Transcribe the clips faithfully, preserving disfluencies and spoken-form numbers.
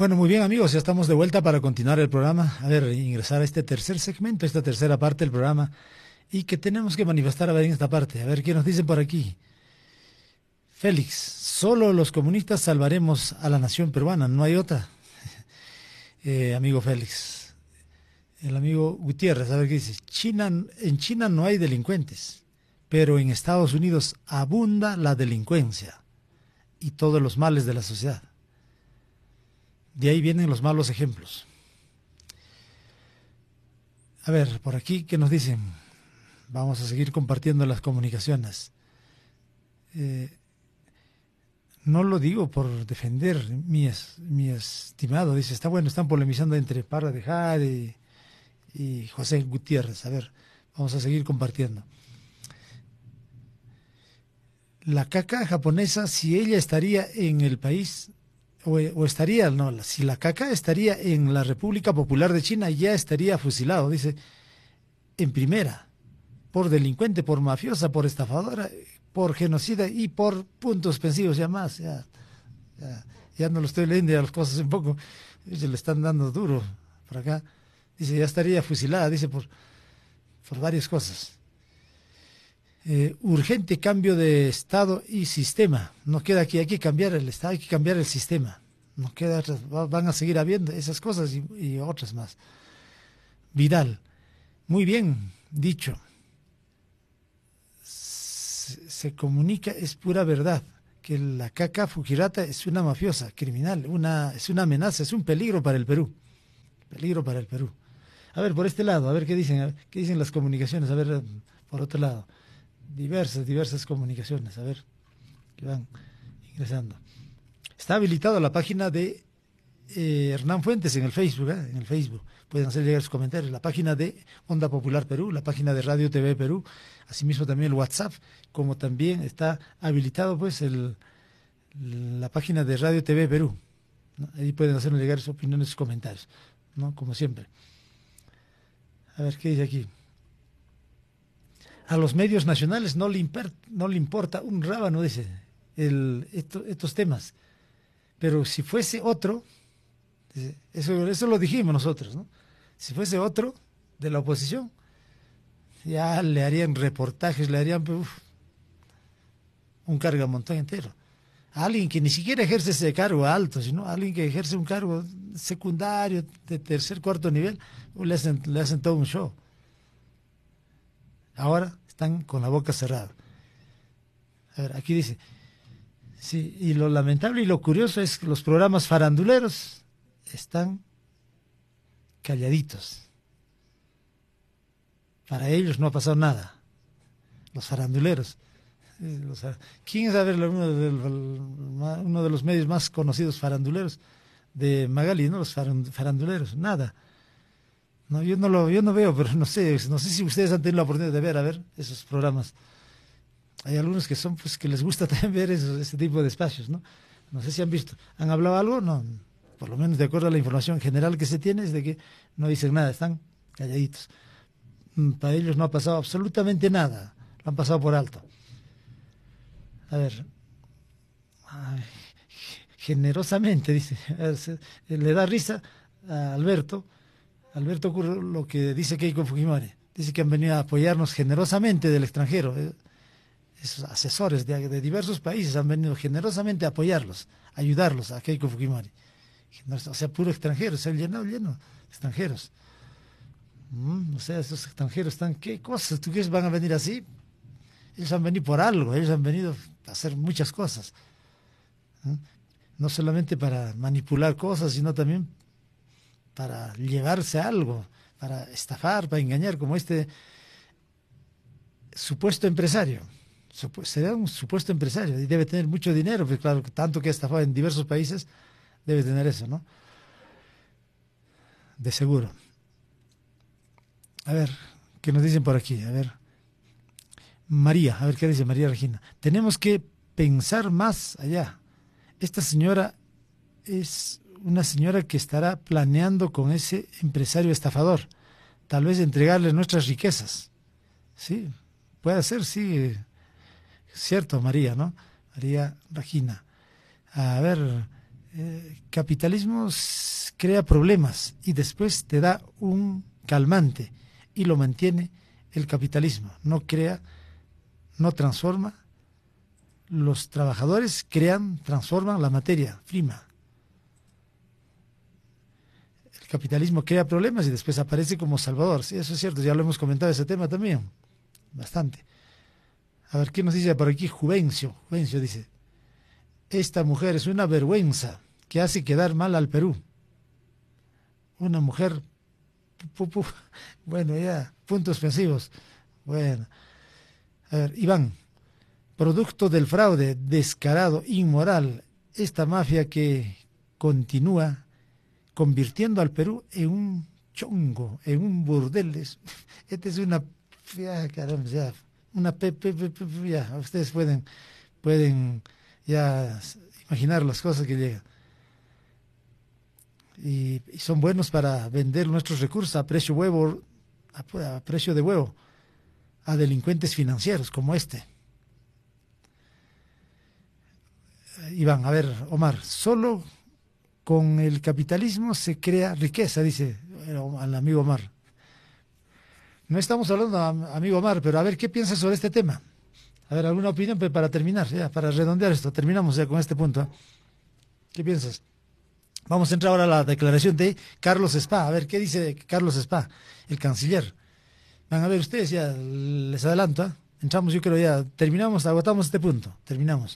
Bueno, muy bien amigos, ya estamos de vuelta para continuar el programa. A ver, ingresar a este tercer segmento, esta tercera parte del programa. Y que tenemos que manifestar a ver en esta parte. A ver, ¿qué nos dicen por aquí? Félix, solo los comunistas salvaremos a la nación peruana, no hay otra. Eh, amigo Félix. El amigo Gutiérrez, a ver qué dice. China, en China no hay delincuentes, pero en Estados Unidos abunda la delincuencia y todos los males de la sociedad. De ahí vienen los malos ejemplos. A ver, por aquí, ¿qué nos dicen? Vamos a seguir compartiendo las comunicaciones. Eh, no lo digo por defender, mi, es, mi estimado. Dice, está bueno, están polemizando entre Parra de Jade y, y José Gutiérrez. A ver, vamos a seguir compartiendo. La caca japonesa, si ella estaría en el país... O, o estaría, no, si la caca estaría en la República Popular de China, ya estaría fusilado, dice, en primera, por delincuente, por mafiosa, por estafadora, por genocida y por puntos suspensivos, ya más, ya, ya, ya no lo estoy leyendo, ya las cosas un poco, se le están dando duro por acá, dice, ya estaría fusilada, dice, por, por varias cosas. Eh, urgente cambio de estado y sistema. No queda aquí, hay que cambiar el estado, hay que cambiar el sistema. No queda, van a seguir habiendo esas cosas y, y otras más. Vidal, muy bien dicho. Se, se comunica, es pura verdad, que la caca Fujirata es una mafiosa, criminal, una, es una amenaza, es un peligro para el Perú. Peligro para el Perú. A ver, por este lado, a ver qué dicen, a ver, qué dicen las comunicaciones, a ver, por otro lado. Diversas, diversas comunicaciones, a ver, que van ingresando. Está habilitada la página de eh, Hernán Fuentes en el Facebook, ¿eh? en el Facebook. Pueden hacer llegar sus comentarios. La página de Onda Popular Perú, la página de Radio T V Perú, asimismo también el WhatsApp, como también está habilitado pues el, la página de Radio T V Perú, ¿no? Ahí pueden hacernos llegar sus opiniones, sus comentarios, ¿no? Como siempre. A ver, ¿qué dice aquí? A los medios nacionales no le, imper, no le importa un rábano, dice, el, esto, estos temas. Pero si fuese otro, dice, eso, eso lo dijimos nosotros, ¿no? Si fuese otro de la oposición, ya le harían reportajes, le harían uf, un cargamontón entero. A alguien que ni siquiera ejerce ese cargo alto, sino a alguien que ejerce un cargo secundario, de tercer, cuarto nivel, le hacen, le hacen todo un show. Ahora están con la boca cerrada. A ver, aquí dice, sí, y lo lamentable y lo curioso es que los programas faranduleros están calladitos. Para ellos no ha pasado nada. Los faranduleros. Los, ¿quién es a ver uno de, uno de los medios más conocidos faranduleros de Magali, ¿no? Los faranduleros, nada. No, yo no lo, yo no veo, pero no sé, no sé si ustedes han tenido la oportunidad de ver, a ver, esos programas. Hay algunos que son, pues, que les gusta también ver esos, ese tipo de espacios, ¿no? No sé si han visto. ¿Han hablado algo? No, por lo menos de acuerdo a la información general que se tiene es de que no dicen nada, están calladitos. Para ellos no ha pasado absolutamente nada, lo han pasado por alto. A ver, ay, generosamente, dice, le da risa a Alberto. Alberto ocurre lo que dice Keiko Fujimori. Dice que han venido a apoyarnos generosamente del extranjero. Esos asesores de, de diversos países han venido generosamente a apoyarlos, a ayudarlos a Keiko Fujimori. O sea, puro extranjero, se ha llenado lleno de extranjeros. Mm, o sea, esos extranjeros están, ¿qué cosas? ¿Tú crees que van a venir así? Ellos han venido por algo, ellos han venido a hacer muchas cosas. ¿Eh? No solamente para manipular cosas, sino también para llevarse algo, para estafar, para engañar, como este supuesto empresario. Supu será un supuesto empresario y debe tener mucho dinero, pues claro, tanto que ha estafado en diversos países, debe tener eso, ¿no? De seguro. A ver, ¿qué nos dicen por aquí? A ver. María, a ver qué dice María Regina. Tenemos que pensar más allá. Esta señora es una señora que estará planeando con ese empresario estafador, tal vez entregarle nuestras riquezas. Sí, puede ser, sí, cierto, María, ¿no? María Regina. A ver, eh, capitalismo s- crea problemas y después te da un calmante y lo mantiene el capitalismo. No crea, no transforma. Los trabajadores crean, transforman la materia prima. El capitalismo crea problemas y después aparece como salvador. Sí, eso es cierto, ya lo hemos comentado ese tema también, bastante. A ver, ¿qué nos dice por aquí? Juvencio, Juvencio dice, esta mujer es una vergüenza que hace quedar mal al Perú. Una mujer, pu, pu, bueno, ya, puntos suspensivos. Bueno, a ver, Iván, producto del fraude descarado, inmoral, esta mafia que continúa convirtiendo al Perú en un chongo, en un burdel. Esta es una, ya, caramba, ya, una pe, pe, pe, pe, ya, ustedes pueden, pueden ya imaginar las cosas que llegan. Y, y son buenos para vender nuestros recursos a precio huevo, a, a precio de huevo, a delincuentes financieros como este. Iván, a ver, Omar, solo con el capitalismo se crea riqueza, dice el amigo Omar. No estamos hablando, amigo Omar, pero a ver, ¿qué piensas sobre este tema? A ver, ¿alguna opinión para terminar, ya, para redondear esto? Terminamos ya con este punto, ¿eh? ¿Qué piensas? Vamos a entrar ahora a la declaración de Carlos Spa. A ver, ¿qué dice Carlos Spa, el canciller? Van a ver ustedes, ya les adelanto, ¿eh? Entramos, yo creo ya, terminamos, agotamos este punto, terminamos.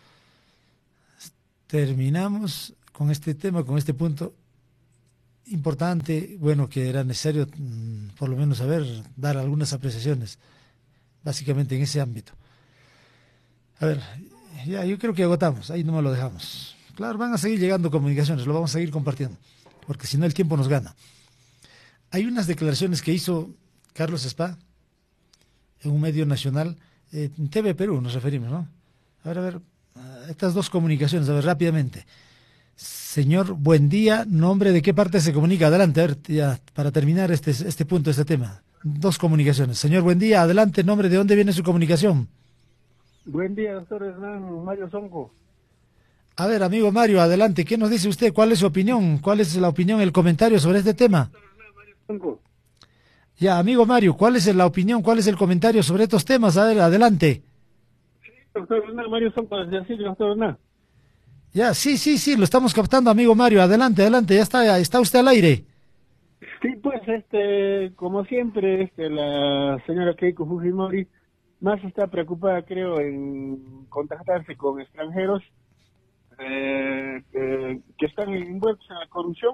Terminamos con este tema, con este punto importante, bueno, que era necesario mmm, por lo menos saber, dar algunas apreciaciones, básicamente en ese ámbito. A ver, ya yo creo que agotamos, ahí no me lo dejamos. Claro, van a seguir llegando comunicaciones, lo vamos a seguir compartiendo, porque si no el tiempo nos gana. Hay unas declaraciones que hizo Carlos Spa en un medio nacional, eh, en T V Perú nos referimos, ¿no? A ver, a ver, estas dos comunicaciones, a ver, rápidamente. Señor, buen día, nombre de qué parte se comunica. Adelante, a ver, ya, para terminar este, este punto, este tema. Dos comunicaciones. Señor, buen día, adelante, nombre de dónde viene su comunicación. Buen día, doctor Hernán Mario Sonco. A ver, amigo Mario, adelante, ¿qué nos dice usted? ¿Cuál es su opinión? ¿Cuál es la opinión, el comentario sobre este tema? Sonco. Ya, amigo Mario, ¿cuál es la opinión, cuál es el comentario sobre estos temas? A ver, adelante. Sí, doctor Hernán Mario Sonco, desde así, doctor Hernán. Ya, sí, sí, sí, lo estamos captando, amigo Mario. Adelante, adelante, ya está, está usted al aire. Sí, pues, este, como siempre, este, la señora Keiko Fujimori más está preocupada, creo, en contactarse con extranjeros eh, eh, que están envueltos en la corrupción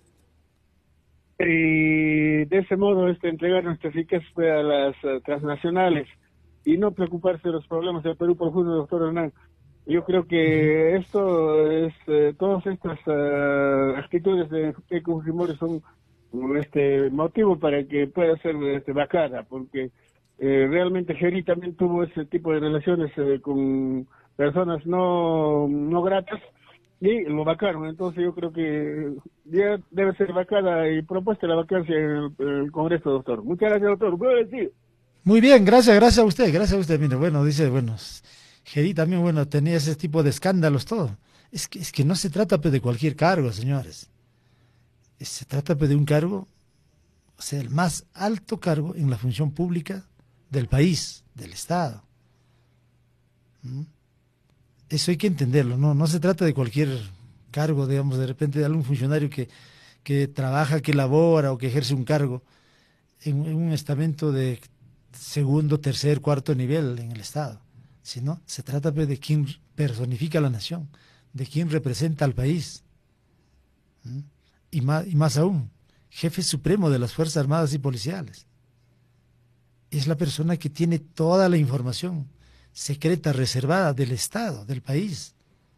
y de ese modo este, entregar nuestras riquezas a las uh, transnacionales y no preocuparse de los problemas del Perú profundo, doctor Hernán. Yo creo que esto es, eh, todas estas uh, actitudes de Keiko Fujimori son este motivo para que pueda ser este, vacada, porque eh, realmente Geri también tuvo ese tipo de relaciones eh, con personas no, no gratas y lo vacaron. Entonces yo creo que ya debe ser vacada y propuesta la vacancia en el, en el Congreso, doctor. Muchas gracias, doctor. Buen día. Muy bien, gracias, gracias a usted, gracias a usted. Mire, bueno, dice, bueno, Geri también, bueno, tenía ese tipo de escándalos, todo. Es que, es que no se trata pues, de cualquier cargo, señores. Se trata pues, de un cargo, o sea, el más alto cargo en la función pública del país, del Estado. ¿Mm? Eso hay que entenderlo, ¿no? No se trata de cualquier cargo, digamos, de repente de algún funcionario que, que trabaja, que labora o que ejerce un cargo en, en un estamento de segundo, tercer, cuarto nivel en el Estado. Sino se trata pues, de quien personifica a la nación, de quien representa al país. ¿Mm? Y más, y más aún, jefe supremo de las Fuerzas Armadas y Policiales. Es la persona que tiene toda la información secreta, reservada del Estado, del país.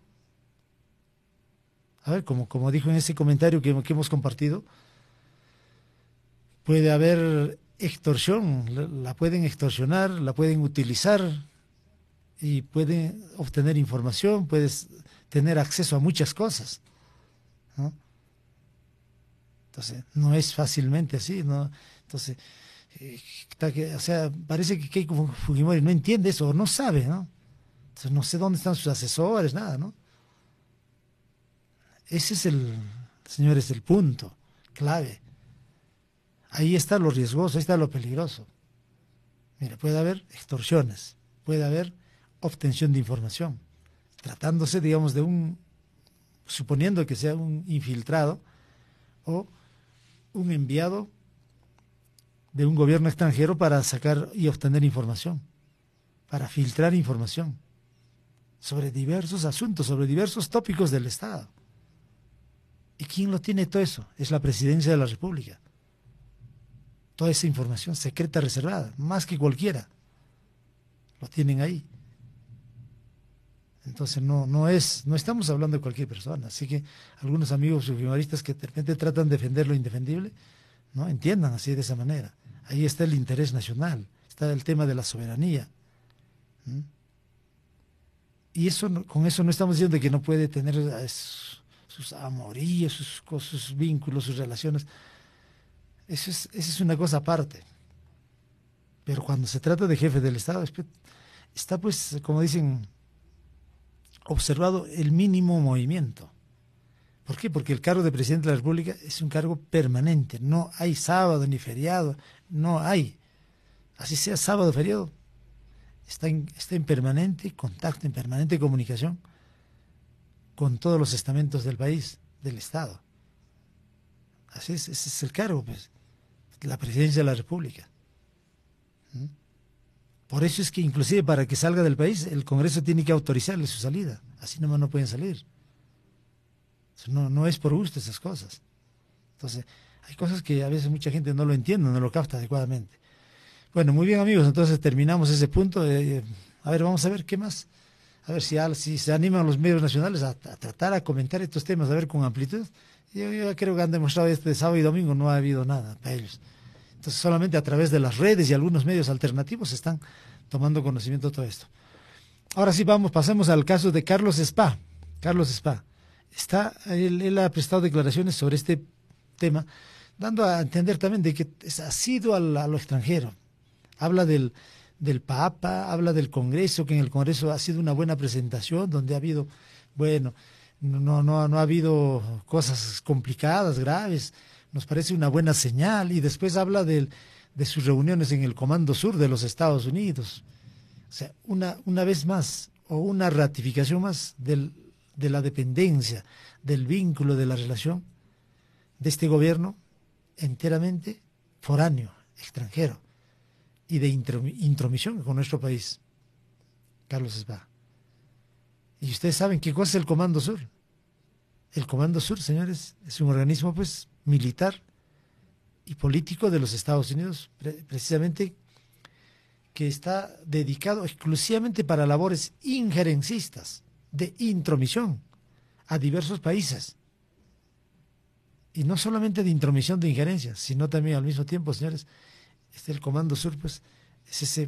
A ver, como, como dijo en ese comentario que, que hemos compartido, puede haber extorsión, la, la pueden extorsionar, la pueden utilizar y pueden obtener información, puedes tener acceso a muchas cosas, ¿no? Entonces, no es fácilmente así, ¿no? Entonces, eh, o sea, parece que Keiko Fujimori no entiende eso, o no sabe, ¿no? Entonces, no sé dónde están sus asesores, nada, ¿no? Ese es el, señores, el punto clave. Ahí está lo riesgoso, ahí está lo peligroso. Mire, puede haber extorsiones, puede haber obtención de información, tratándose, digamos, de un, suponiendo que sea un infiltrado o un enviado de un gobierno extranjero para sacar y obtener información, para filtrar información sobre diversos asuntos, sobre diversos tópicos del Estado. ¿Y quién lo tiene todo eso? Es la Presidencia de la República. Toda esa información secreta, reservada, más que cualquiera, lo tienen ahí. Entonces no, no es, no estamos hablando de cualquier persona. Así que algunos amigos fujimoristas que de repente tratan de defender lo indefendible, no entiendan así de esa manera. Ahí está el interés nacional, está el tema de la soberanía. ¿Mm? Y eso, con eso no estamos diciendo que no puede tener sus, sus amoríos, sus, sus vínculos, sus relaciones. Eso es, eso es una cosa aparte. Pero cuando se trata de jefe del Estado, está pues, como dicen, observado el mínimo movimiento. ¿Por qué? Porque el cargo de presidente de la República es un cargo permanente. No hay sábado ni feriado, no hay. Así sea sábado o feriado, está en, está en permanente contacto, en permanente comunicación con todos los estamentos del país, del Estado. Así es, ese es el cargo, pues, la presidencia de la República. ¿Mm? Por eso es que inclusive para que salga del país, el Congreso tiene que autorizarle su salida. Así nomás no pueden salir. No, no es por gusto esas cosas. Entonces, hay cosas que a veces mucha gente no lo entiende, no lo capta adecuadamente. Bueno, muy bien, amigos, entonces terminamos ese punto. Eh, a ver, vamos a ver qué más. A ver si, si se animan los medios nacionales a, a tratar, a comentar estos temas, a ver con amplitud. Yo, yo creo que han demostrado este sábado y domingo no ha habido nada para ellos. Entonces, solamente a través de las redes y algunos medios alternativos están tomando conocimiento de todo esto. Ahora sí, vamos, pasemos al caso de Carlos Spa. Carlos Spa. Está, él, él ha prestado declaraciones sobre este tema, dando a entender también de que ha sido a, a lo extranjero. Habla del, del Papa, habla del Congreso, que en el Congreso ha sido una buena presentación, donde ha habido, bueno, no, no, no ha habido cosas complicadas, graves, nos parece una buena señal, y después habla del, de sus reuniones en el Comando Sur de los Estados Unidos. O sea, una, una vez más, o una ratificación más del, de la dependencia, del vínculo, de la relación de este gobierno enteramente foráneo, extranjero, y de intromisión con nuestro país. Carlos Spa. Y ustedes saben qué cosa es el Comando Sur. El Comando Sur, señores, es un organismo pues militar y político de los Estados Unidos, pre precisamente que está dedicado exclusivamente para labores injerencistas, de intromisión a diversos países. Y no solamente de intromisión, de injerencia, sino también al mismo tiempo, señores, este, el Comando Sur, pues, es ese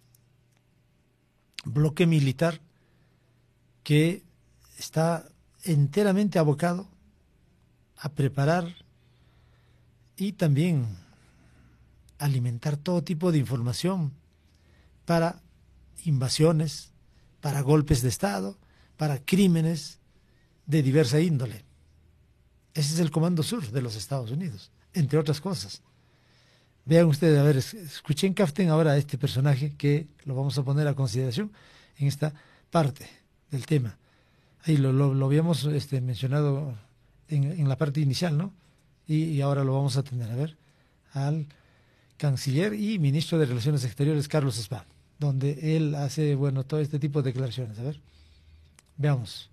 bloque militar que está enteramente abocado a preparar y también alimentar todo tipo de información para invasiones, para golpes de Estado, para crímenes de diversa índole. Ese es el Comando Sur de los Estados Unidos, entre otras cosas. Vean ustedes, a ver, escuchen, capten ahora a este personaje que lo vamos a poner a consideración en esta parte del tema. Ahí lo, lo, lo habíamos este, mencionado en, en la parte inicial, ¿no? Y, y ahora lo vamos a tener, a ver, al canciller y ministro de Relaciones Exteriores, Carlos Spa, donde él hace, bueno, todo este tipo de declaraciones. A ver, veamos.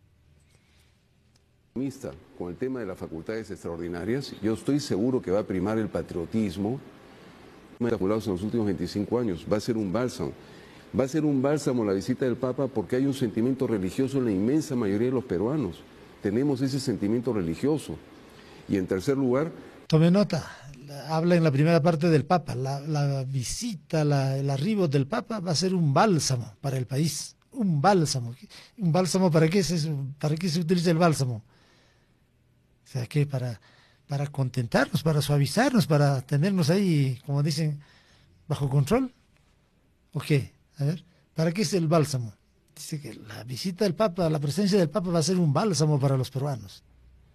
Con el tema de las facultades extraordinarias, yo estoy seguro que va a primar el patriotismo. Acumulados en los últimos veinticinco años, va a ser un bálsamo. Va a ser un bálsamo la visita del Papa porque hay un sentimiento religioso en la inmensa mayoría de los peruanos. Tenemos ese sentimiento religioso. Y en tercer lugar... Tome nota, habla en la primera parte del Papa. La, la visita, la, el arribo del Papa va a ser un bálsamo para el país. Un bálsamo. ¿Un bálsamo para qué, es, para qué se utiliza el bálsamo? O sea, que para... para contentarnos, para suavizarnos, para tenernos ahí, como dicen, bajo control. ¿O qué? A ver, ¿para qué es el bálsamo? Dice que la visita del Papa, la presencia del Papa va a ser un bálsamo para los peruanos.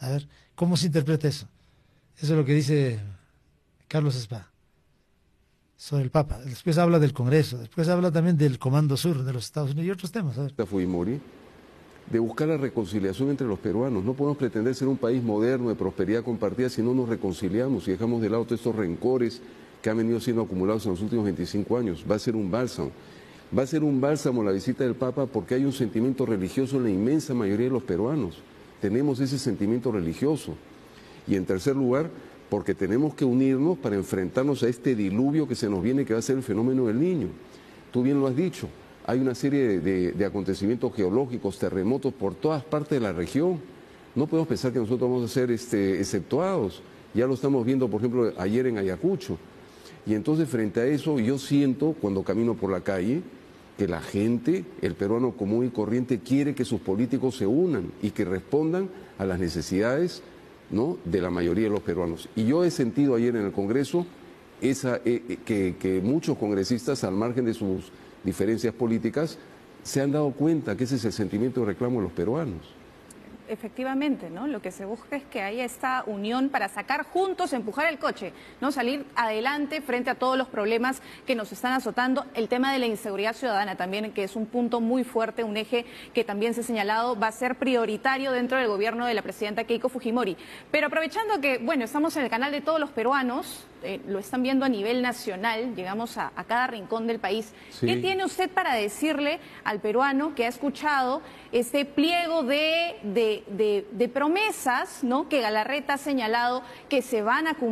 A ver, ¿cómo se interpreta eso? Eso es lo que dice Carlos Espada sobre el Papa. Después habla del Congreso, después habla también del Comando Sur de los Estados Unidos y otros temas. A ver. Fujimori, de buscar la reconciliación entre los peruanos. No podemos pretender ser un país moderno de prosperidad compartida si no nos reconciliamos y dejamos de lado todos estos rencores que han venido siendo acumulados en los últimos veinticinco años. Va a ser un bálsamo. Va a ser un bálsamo la visita del Papa porque hay un sentimiento religioso en la inmensa mayoría de los peruanos. Tenemos ese sentimiento religioso. Y en tercer lugar, porque tenemos que unirnos para enfrentarnos a este diluvio que se nos viene, que va a ser el fenómeno del Niño. Tú bien lo has dicho, hay una serie de, de, de acontecimientos geológicos, terremotos por todas partes de la región. No podemos pensar que nosotros vamos a ser este, exceptuados. Ya lo estamos viendo, por ejemplo, ayer en Ayacucho. Y entonces, frente a eso, yo siento, cuando camino por la calle, que la gente, el peruano común y corriente, quiere que sus políticos se unan y que respondan a las necesidades, ¿no?, de la mayoría de los peruanos. Y yo he sentido ayer en el Congreso esa, eh, que, que muchos congresistas, al margen de sus diferencias políticas, se han dado cuenta que ese es el sentimiento de reclamo de los peruanos. Efectivamente, ¿no? Lo que se busca es que haya esta unión para sacar juntos, empujar el coche, ¿no? Salir adelante frente a todos los problemas que nos están azotando. El tema de la inseguridad ciudadana también, que es un punto muy fuerte, un eje que también se ha señalado va a ser prioritario dentro del gobierno de la presidenta Keiko Fujimori. Pero aprovechando que, bueno, estamos en el canal de todos los peruanos, eh, lo están viendo a nivel nacional, llegamos a, a cada rincón del país. Sí. ¿Qué tiene usted para decirle al peruano que ha escuchado este pliego de... de De, de promesas, ¿no?, que Galarreta ha señalado que se van a cumplir?